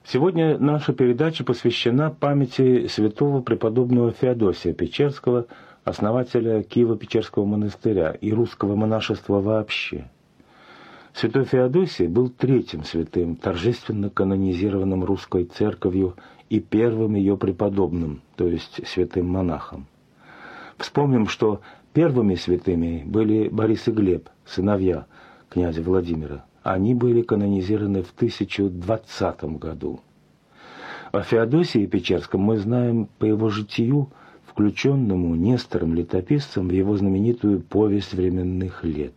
Сегодня наша передача посвящена памяти святого преподобного Феодосия Печерского, основателя Киево-Печерского монастыря и русского монашества вообще. Святой Феодосий был третьим святым, торжественно канонизированным русской церковью и первым ее преподобным, то есть святым монахом. Вспомним, что первыми святыми были Борис и Глеб, сыновья князя Владимира. Они были канонизированы в 1020 году. О Феодосии Печерском мы знаем по его житию, включенному Нестором-летописцем в его знаменитую «Повесть временных лет».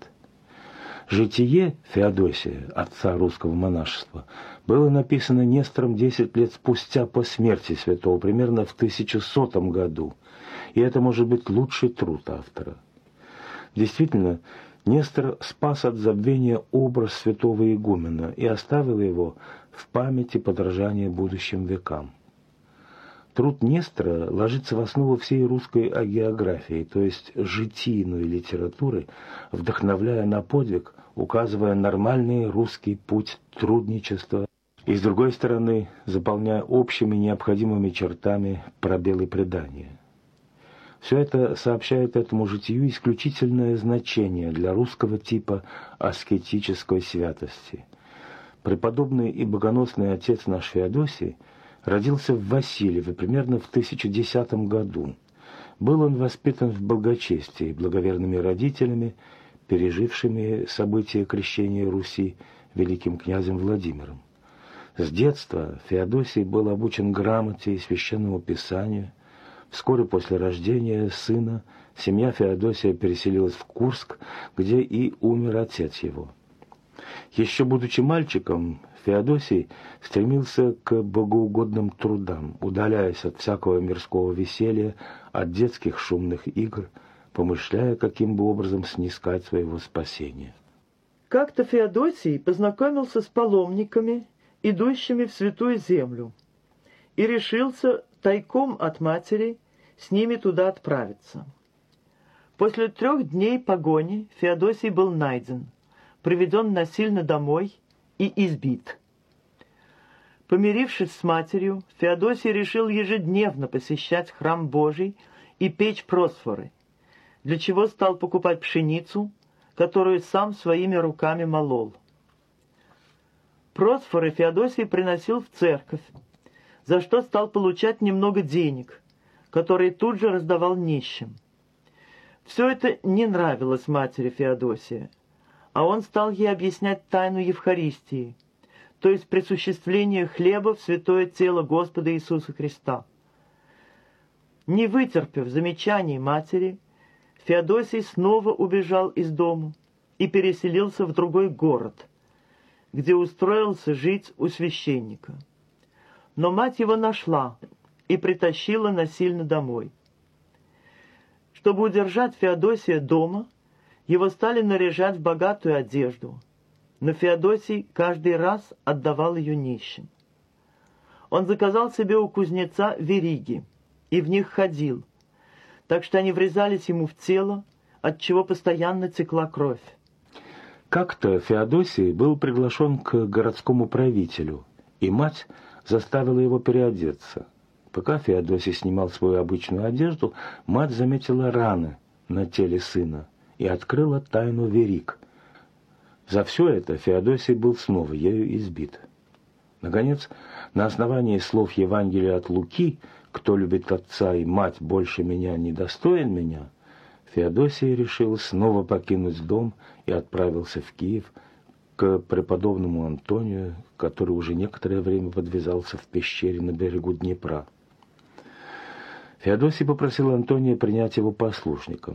Житие Феодосия, отца русского монашества, было написано Нестором 10 лет спустя по смерти святого, примерно в 1100 году, и это может быть лучший труд автора. Действительно, Нестор спас от забвения образ святого игумена и оставил его в памяти подражания будущим векам. Труд Нестора ложится в основу всей русской агеографии, то есть житийной литературы, вдохновляя на подвиг, указывая нормальный русский путь трудничества и, с другой стороны, заполняя общими необходимыми чертами пробелы предания. Все это сообщает этому житию исключительное значение для русского типа аскетической святости. Преподобный и богоносный отец наш Феодосий родился в Васильеве примерно в 1010 году. Был он воспитан в благочестии благоверными родителями, пережившими события крещения Руси великим князем Владимиром. С детства Феодосий был обучен грамоте и священному писанию. Вскоре после рождения сына семья Феодосия переселилась в Курск, где и умер отец его. Еще будучи мальчиком, Феодосий стремился к богоугодным трудам, удаляясь от всякого мирского веселья, от детских шумных игр, помышляя, каким бы образом снискать своего спасения. Как-то Феодосий познакомился с паломниками, идущими в Святую Землю, и решился тайком от матери с ними туда отправиться. После 3 дней погони Феодосий был найден, приведен насильно домой и избит. Помирившись с матерью, Феодосий решил ежедневно посещать храм Божий и печь просфоры, для чего стал покупать пшеницу, которую сам своими руками молол. Просфоры Феодосий приносил в церковь, за что стал получать немного денег, которые тут же раздавал нищим. Все это не нравилось матери Феодосия, а он стал ей объяснять тайну Евхаристии, то есть присуществление хлеба в святое тело Господа Иисуса Христа. Не вытерпев замечаний матери, Феодосий снова убежал из дому и переселился в другой город, где устроился жить у священника. Но мать его нашла и притащила насильно домой. Чтобы удержать Феодосия дома, его стали наряжать в богатую одежду, но Феодосий каждый раз отдавал ее нищим. Он заказал себе у кузнеца вериги и в них ходил, так что они врезались ему в тело, отчего постоянно текла кровь. Как-то Феодосий был приглашен к городскому правителю, и мать заставила его переодеться. Пока Феодосий снимал свою обычную одежду, мать заметила раны на теле сына и открыла тайну вериг. За все это Феодосий был снова ею избит. Наконец, на основании слов Евангелия от Луки «Кто любит отца и мать больше меня, не достоин меня», Феодосий решил снова покинуть дом и отправился в Киев к преподобному Антонию, который уже некоторое время подвязался в пещере на берегу Днепра. Феодосий попросил Антония принять его послушником.